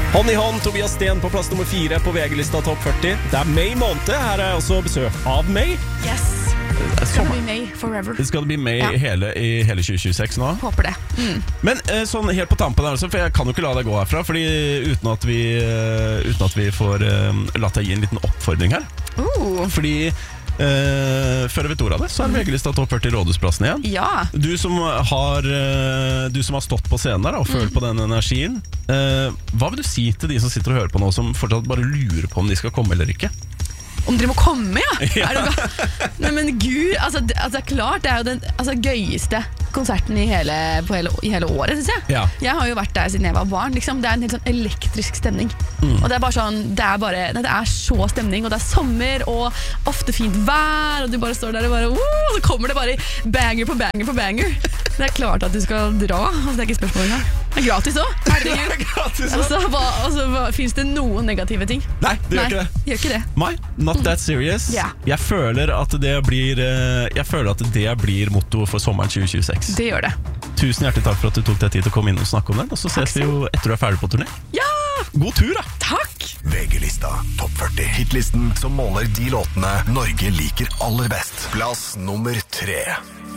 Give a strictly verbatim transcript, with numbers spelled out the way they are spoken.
Hånd i hånd, Tobias Sten på plass nummer fire på V G-lista Topp førti. Det er May måned, her er også besøk av May. Yes, det skal bli May forever. Det skal bli May ja. hele, i hele tjue tjueseks nå. Håper det. Mm. Men sånn helt på tampen der også, for jeg kan jo ikke la deg gå herfra, fordi uten at vi, uten at vi får uh, latt deg gi en liten oppfordring her. Uh. Fordi Uh, før jeg vet ordet av det, så er V G-lista Topp førti Rådhusplassen igjen. Ja. Du som har, uh, du som har stått på scenen der da, og følt mm. på den energien, uh, hva vil du si til de som sitter og hører på nå, som fortsatt bare lurer på om de skal komme eller ikke? Om dere må komme, ja? ja. Er det Nei, men gud, altså, det, altså klart, det er jo den altså, gøyeste konserten i hele, på hele, i hele året, synes jeg. Ja. Jeg har jo vært der siden jeg var barn, liksom. Det er en helt sånn elektrisk stemning. Mm. Og det er bare sånn, det er bare, nei, det er så stemning, og det er sommer, og ofte fint vær, og du bare står der og bare, uh, og så kommer det bare banger på banger på banger. Det er klart at du skal dra, altså det er ikke spørsmål engang. Det er gratis også, herregud. Det er gratis også. Altså, hva, altså, hva, finnes det noen negative ting? Nei, det nei, gjør ikke det. Gjør ikke det. Mai, not that serious. Yeah. Jeg føler at det blir Jeg føler at det blir motto for sommeren tjue tjueseks. Det gjør det. Tusen hjertelig takk for at du tok deg tid til å komme inn og snakke om den. Og så ses vi jo etter du er ferdig på turné. Ja! God tur da! Takk! V G-lista Topp førti. Hitlisten som måler de låtene Norge liker aller best. Plass nummer tre.